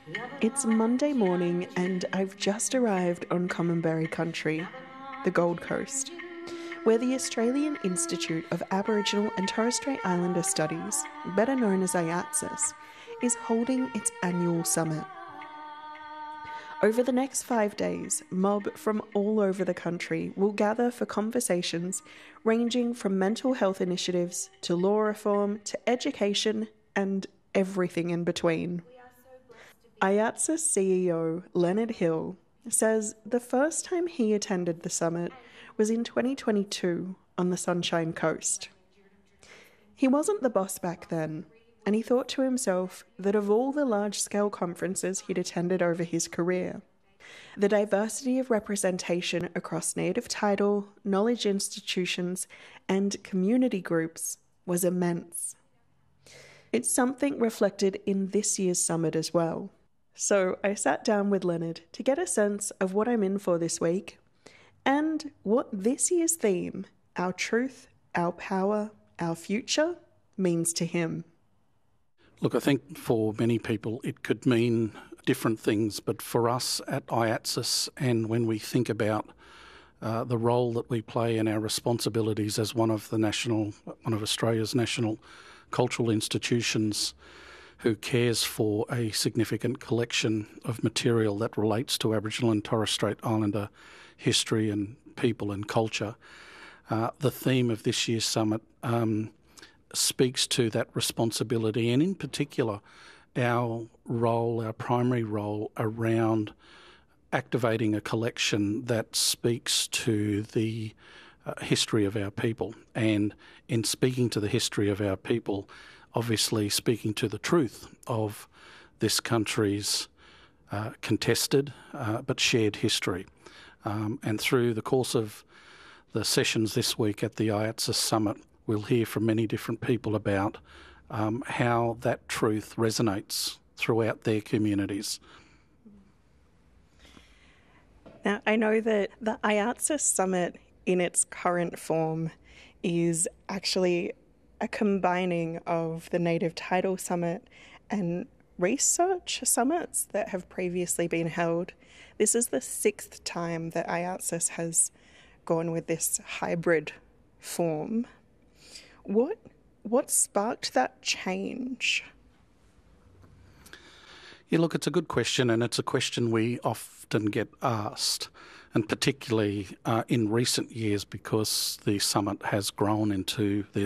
It's Monday morning and I've just arrived on Commonberry country, the Gold Coast, where the Australian Institute of Aboriginal and Torres Strait Islander Studies, better known as IATSIS, is holding its annual summit. Over the next 5 days, mob from all over the country will gather for conversations ranging from mental health initiatives to law reform to education and everything in between. IATSIS CEO Leonard Hill says the first time he attended the summit was in 2022 on the Sunshine Coast. He wasn't the boss back then, and he thought to himself that of all the large-scale conferences he'd attended over his career, the diversity of representation across native title, knowledge institutions, and community groups was immense. It's something reflected in this year's summit as well. So I sat down with Leonard to get a sense of what I'm in for this week and what this year's theme, our truth, our power, our future, means to him. Look, I think for many people it could mean different things, but for us at IATSIS, and when we think about the role that we play and our responsibilities as one of Australia's national cultural institutions who cares for a significant collection of material that relates to Aboriginal and Torres Strait Islander history and people and culture, the theme of this year's summit speaks to that responsibility, and in particular our primary role around activating a collection that speaks to the history of our people, and in speaking to the history of our people, obviously speaking to the truth of this country's contested but shared history. And through the course of the sessions this week at the IATSIS Summit, we'll hear from many different people about how that truth resonates throughout their communities. Now, I know that the IATSIS Summit in its current form is actually a combining of the Native Title Summit and research summits that have previously been held. This is the 6th time that IATSIS has gone with this hybrid form. What sparked that change? Yeah, look, it's a good question, and it's a question we often get asked, and particularly in recent years because the summit has grown into the